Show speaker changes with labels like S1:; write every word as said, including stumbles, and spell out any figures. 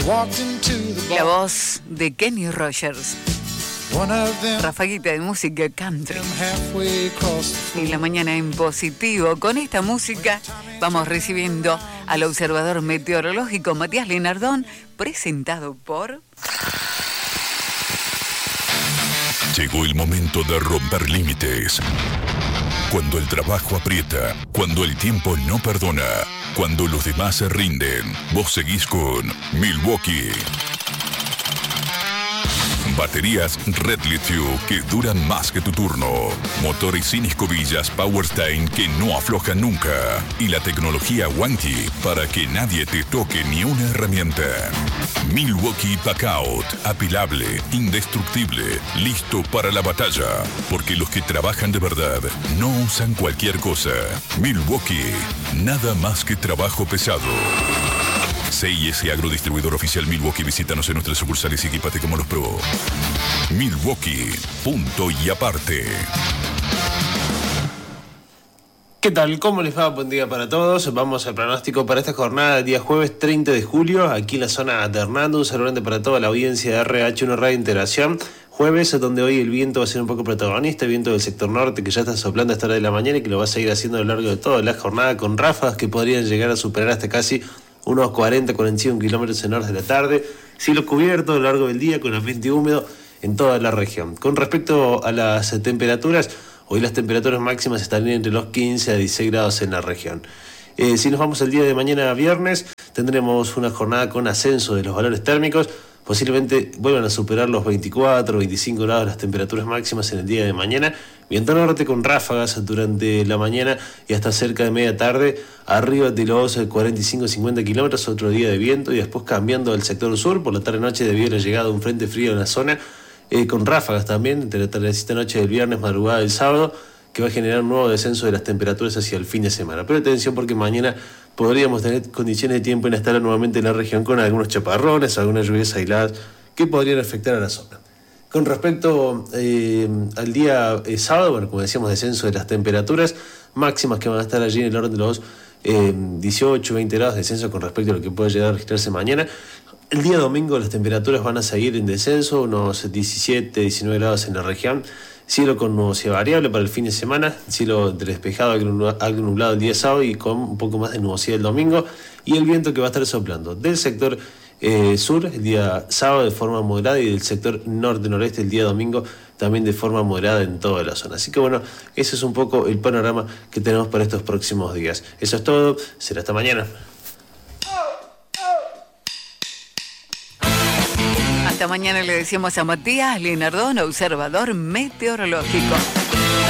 S1: La voz de Kenny Rogers. Rafaguita de música country. Y la mañana en positivo. Con esta música vamos recibiendo al observador meteorológico Matías Lenardón, presentado por...
S2: Llegó el momento de romper límites. Cuando el trabajo aprieta, cuando el tiempo no perdona, cuando los demás se rinden, vos seguís con Milwaukee. Baterías Red Lithium que duran más que tu turno. Motores sin escobillas Powerstein que no aflojan nunca. Y la tecnología Wanty para que nadie te toque ni una herramienta. Milwaukee Packout. Apilable, indestructible, listo para la batalla. Porque los que trabajan de verdad no usan cualquier cosa. Milwaukee. Nada más que trabajo pesado. C I S Agrodistribuidor Oficial Milwaukee. Visítanos en nuestras sucursales y equipate como los pro. Milwaukee, punto y aparte.
S3: ¿Qué tal? ¿Cómo les va? Buen día para todos. Vamos al pronóstico para esta jornada del día jueves treinta de julio, aquí en la zona de Hernando. Un saludo grande para toda la audiencia de R H uno Radio Integración. Jueves, donde hoy el viento va a ser un poco protagonista, el viento del sector norte que ya está soplando a esta hora de la mañana y que lo va a seguir haciendo a lo largo de toda la jornada, con ráfagas que podrían llegar a superar hasta casi unos cuarenta a cuarenta y cinco kilómetros en horas de la tarde. Cielo cubierto a lo largo del día con ambiente húmedo en toda la región. Con respecto a las temperaturas, hoy las temperaturas máximas estarían entre los quince a dieciséis grados en la región. Eh, si nos vamos al día de mañana viernes, tendremos una jornada con ascenso de los valores térmicos. Posiblemente vuelvan a superar los veinticuatro o veinticinco grados las temperaturas máximas en el día de mañana. Viento norte con ráfagas durante la mañana y hasta cerca de media tarde, arriba de los cuarenta y cinco a cincuenta kilómetros, otro día de viento, y después cambiando al sector sur, por la tarde-noche debido a la llegada de un frente frío en la zona, eh, con ráfagas también, entre la tardecita noche del viernes, madrugada del sábado, que va a generar un nuevo descenso de las temperaturas hacia el fin de semana. Pero atención, porque mañana podríamos tener condiciones de tiempo inestable nuevamente en la región, con algunos chaparrones, algunas lluvias aisladas que podrían afectar a la zona. Con respecto eh, al día eh, sábado, bueno, como decíamos, descenso de las temperaturas máximas que van a estar allí en el orden de los eh, dieciocho a veinte grados, descenso con respecto a lo que puede llegar a registrarse mañana. El día domingo las temperaturas van a seguir en descenso, unos diecisiete a diecinueve grados en la región. Cielo con nubosidad variable para el fin de semana, cielo despejado, algo nublado el día sábado y con un poco más de nubosidad el domingo, y el viento que va a estar soplando del sector eh, sur el día sábado de forma moderada y del sector norte-noreste el día domingo también de forma moderada en toda la zona. Así que bueno, ese es un poco el panorama que tenemos para estos próximos días. Eso es todo, será hasta mañana.
S1: Hasta mañana le decimos a Matías Lenardón, observador meteorológico.